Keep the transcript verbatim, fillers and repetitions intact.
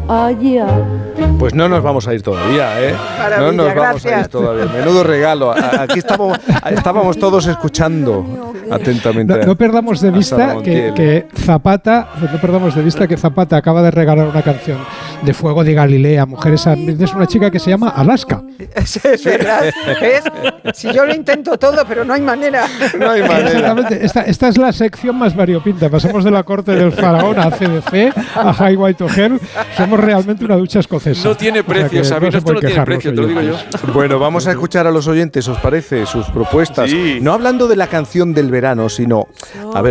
allá. Pues no nos vamos a ir todavía, ¿eh? Maravilla, no nos vamos gracias. a ir todavía. Menudo regalo. A- Aquí estábamos, estábamos todos escuchando atentamente. No, no perdamos de a vista Sara que, Montiel. que Zapata, no perdamos de vista que Zapata acaba de regalar una canción de Fuego de Galilea, Mujeres Ardientes, es una chica que se llama Alaska. Es, es verdad. ¿Ves? Si yo lo intento todo, pero no hay manera. No hay manera. Exactamente. Esta, esta es la sección más variopinta. Pasamos de la corte del faraón a C D C, a High White to Hell. Somos realmente una ducha escocesa. No tiene precio, O sea que Sabino, se esto no pueden tiene quejar los precio, te lo digo yo. oyentes. Bueno, vamos a escuchar a los oyentes, ¿os parece? Sus propuestas. Sí. No hablando de la canción del verano, sino... A ver,